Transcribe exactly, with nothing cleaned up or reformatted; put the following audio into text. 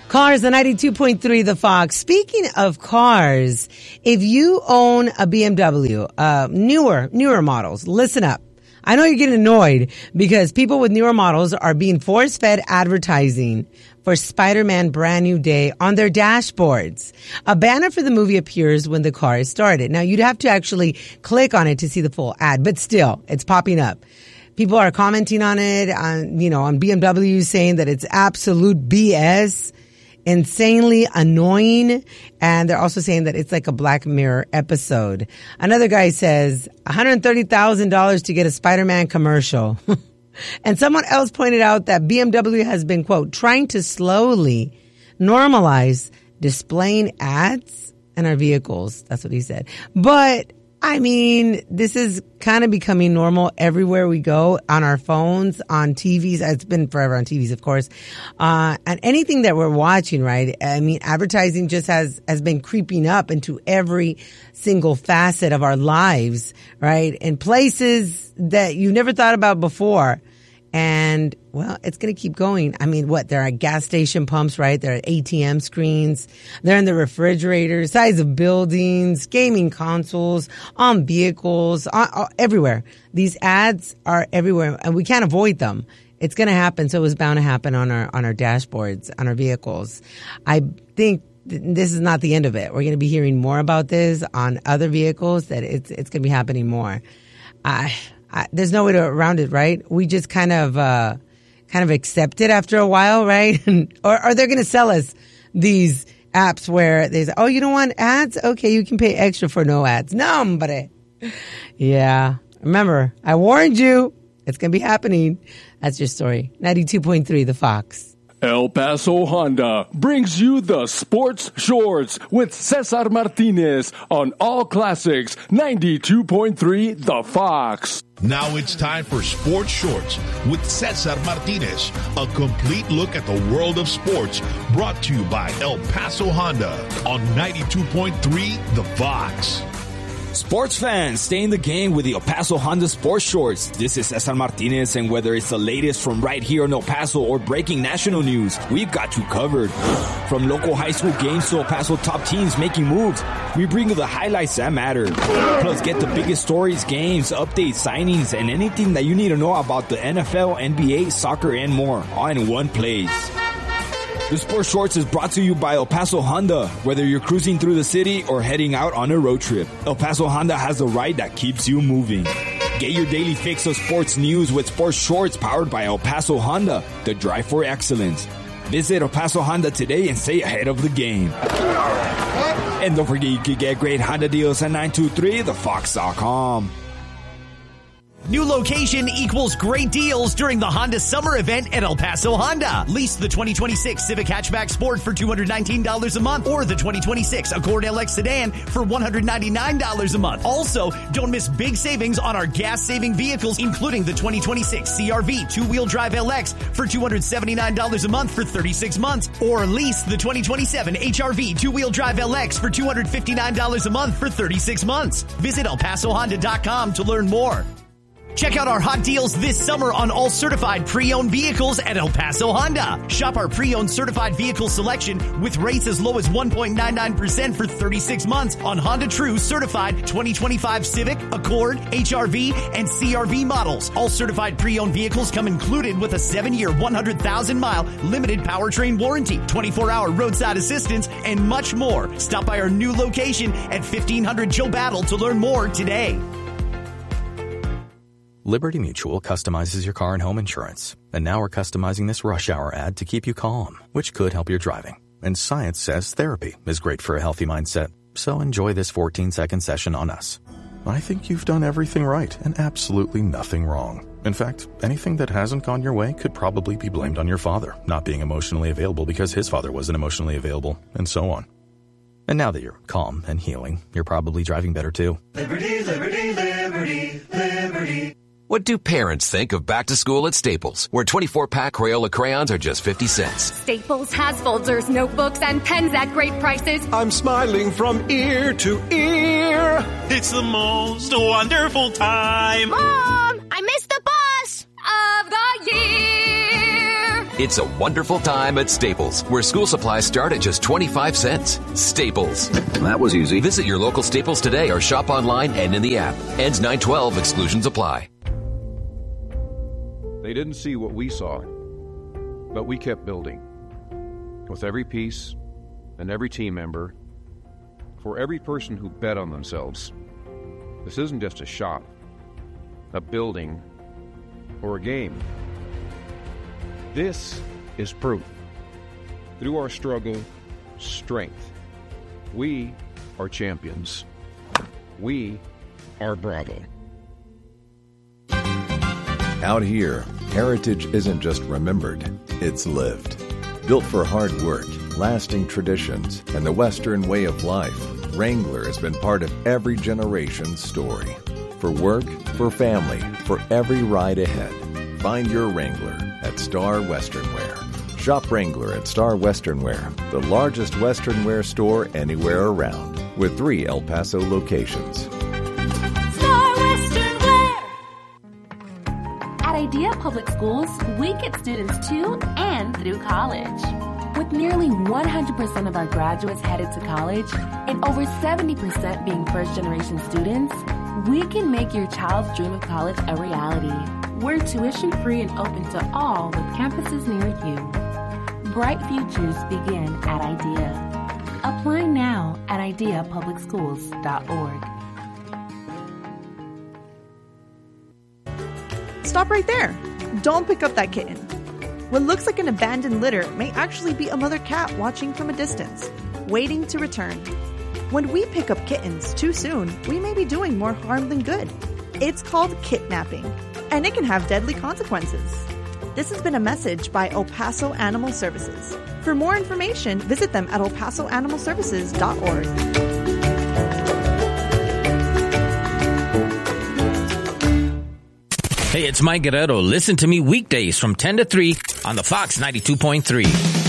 Cars, the ninety-two point three, The Fox. Speaking of cars, if you own a B M W, uh, newer, newer models, listen up. I know you're getting annoyed because people with newer models are being force-fed advertising for Spider-Man Brand New Day on their dashboards. A banner for the movie appears when the car is started. Now, you'd have to actually click on it to see the full ad, but still, it's popping up. People are commenting on it, on, you know, on B M W, saying that it's absolute B S. Insanely annoying, and they're also saying that it's like a Black Mirror episode. Another guy says one hundred thirty thousand dollars to get a Spider-Man commercial. And someone else pointed out that B M W has been, quote, trying to slowly normalize displaying ads in our vehicles. That's what he said. But I mean, this is kind of becoming normal everywhere we go, on our phones, on T Vs. It's been forever on T Vs, of course. Uh, and anything that we're watching, right? I mean, advertising just has, has been creeping up into every single facet of our lives, right? In places that you never thought about before. And, well, it's going to keep going. I mean, what? There are gas station pumps, right? There are A T M screens. They're in the refrigerators, sides of buildings, gaming consoles, on vehicles, on, on, everywhere. These ads are everywhere, and we can't avoid them. It's going to happen, so it was bound to happen on our on our dashboards, on our vehicles. I think th- this is not the end of it. We're going to be hearing more about this on other vehicles, that it's it's going to be happening more. I... I, there's no way to around it, right? We just kind of, uh, kind of accept it after a while, right? or are they going to sell us these apps where they say, oh, you don't want ads? Okay, you can pay extra for no ads. No, hombre. Yeah. Remember, I warned you. It's going to be happening. That's your story. ninety-two point three, The Fox. El Paso Honda brings you the Sports Shorts with Cesar Martinez on All Classics ninety-two point three The Fox. Now it's time for Sports Shorts with Cesar Martinez, a complete look at the world of sports, brought to you by El Paso Honda on ninety-two point three The Fox. Sports fans, stay in the game with the El Paso Honda Sports Shorts. This is Cesar Martinez, and whether it's the latest from right here in El Paso or breaking national news, we've got you covered. From local high school games to El Paso top teams making moves, we bring you the highlights that matter. Plus, get the biggest stories, games, updates, signings, and anything that you need to know about the N F L, N B A, soccer, and more, all in one place. The Sports Shorts is brought to you by El Paso Honda. Whether you're cruising through the city or heading out on a road trip, El Paso Honda has the ride that keeps you moving. Get your daily fix of sports news with Sports Shorts powered by El Paso Honda, the drive for excellence. Visit El Paso Honda today and stay ahead of the game. And don't forget you can get great Honda deals at nine two three the fox dot com. New location equals great deals during the Honda Summer Event at El Paso Honda. Lease the twenty twenty-six Civic Hatchback Sport for two hundred nineteen dollars a month or the twenty twenty-six Accord L X Sedan for one hundred ninety-nine dollars a month. Also, don't miss big savings on our gas-saving vehicles, including the twenty twenty-six C R V two-wheel drive L X for two hundred seventy-nine dollars a month for thirty-six months, or lease the twenty twenty-seven H R V two-wheel drive L X for two hundred fifty-nine dollars a month for thirty-six months. Visit El Paso Honda dot com to learn more. Check out our hot deals this summer on all certified pre-owned vehicles at El Paso Honda. Shop our pre-owned certified vehicle selection with rates as low as one point nine nine percent for thirty-six months on Honda True certified twenty twenty-five Civic, Accord, H R V, and C R V models. All certified pre-owned vehicles come included with a seven-year, one hundred thousand mile limited powertrain warranty, twenty-four hour roadside assistance, and much more. Stop by our new location at fifteen hundred Joe Battle to learn more today. Liberty Mutual customizes your car and home insurance. And now we're customizing this rush hour ad to keep you calm, which could help your driving. And science says therapy is great for a healthy mindset. So enjoy this fourteen second session on us. I think you've done everything right and absolutely nothing wrong. In fact, anything that hasn't gone your way could probably be blamed on your father not being emotionally available because his father wasn't emotionally available, and so on. And now that you're calm and healing, you're probably driving better too. Liberty, liberty, liberty, liberty. What do parents think of back to school at Staples, where twenty-four pack Crayola crayons are just fifty cents? Staples has folders, notebooks, and pens at great prices. I'm smiling from ear to ear. It's the most wonderful time. Mom, I missed the bus of the year. It's a wonderful time at Staples, where school supplies start at just twenty-five cents. Staples. That was easy. Visit your local Staples today or shop online and in the app. Ends nine twelve. Exclusions apply. They didn't see what we saw, but we kept building. With every piece and every team member, for every person who bet on themselves. This isn't just a shop, a building, or a game. This is proof. Through our struggle, strength. We are champions. We are Bravo. Out here, heritage isn't just remembered, it's lived. Built for hard work, lasting traditions, and the Western way of life, Wrangler has been part of every generation's story. For work, for family, for every ride ahead. Find your Wrangler at Star Western Wear. Shop Wrangler at Star Western Wear, the largest Western wear store anywhere around, with three El Paso locations. Star Western Wear! At Idea Public Schools, we get students to and through college. With nearly one hundred percent of our graduates headed to college and over seventy percent being first-generation students, we can make your child's dream of college a reality. We're tuition-free and open to all with campuses near you. Bright futures begin at IDEA. Apply now at idea public schools dot org. Stop right there. Don't pick up that kitten. What looks like an abandoned litter may actually be a mother cat watching from a distance, waiting to return. When we pick up kittens too soon, we may be doing more harm than good. It's called kidnapping, and it can have deadly consequences. This has been a message by El Paso Animal Services. For more information, visit them at el paso animal services dot org. Hey, it's Mike Guerrero. Listen to me weekdays from ten to three on the Fox ninety-two point three.